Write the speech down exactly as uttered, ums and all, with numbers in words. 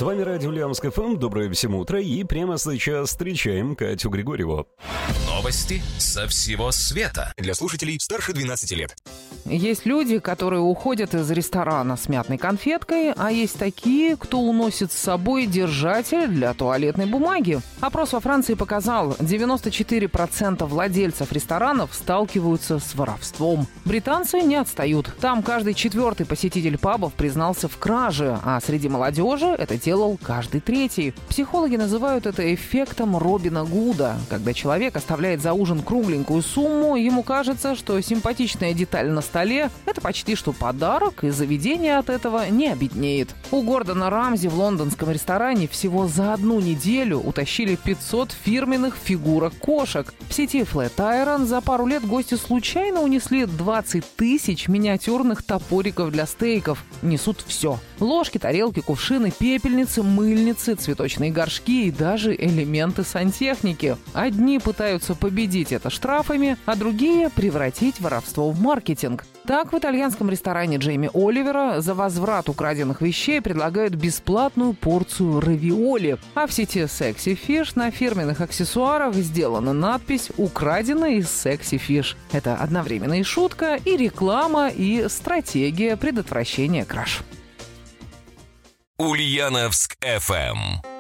С вами радио Ульяновск эф эм. Доброе всем утро. И прямо сейчас встречаем Катю Григорьеву. Новости со всего света. Для слушателей старше двенадцати лет. Есть люди, которые уходят из ресторана с мятной конфеткой, а есть такие, кто уносит с собой держатель для туалетной бумаги. Опрос во Франции показал, девяносто четыре процента владельцев ресторанов сталкиваются с воровством. Британцы не отстают. Там каждый четвертый посетитель пабов признался в краже, а среди молодежи это делал каждый третий. Психологи называют это эффектом Робина Гуда. Когда человек оставляет за ужин кругленькую сумму, ему кажется, что симпатичная деталь на столе – это почти что подарок, и заведение от этого не обеднеет. У Гордона Рамзи в лондонском ресторане всего за одну неделю утащили пятьсот фирменных фигурок кошек. В сети Flatiron за пару лет гости случайно унесли двадцать тысяч миниатюрных топориков для стейков. Несут все. Ложки, тарелки, кувшины, пепельницы, мыльницы, цветочные горшки и даже элементы сантехники. Одни пытаются победить это штрафами, а другие – превратить воровство в маркетинг. Так, в итальянском ресторане Джейми Оливера за возврат украденных вещей предлагают бесплатную порцию равиоли. А в сети Sexy Fish на фирменных аксессуарах сделана надпись «Украдено из Sexy Fish». Это одновременно и шутка, и реклама, и стратегия предотвращения краж. Ульяновск эф эм.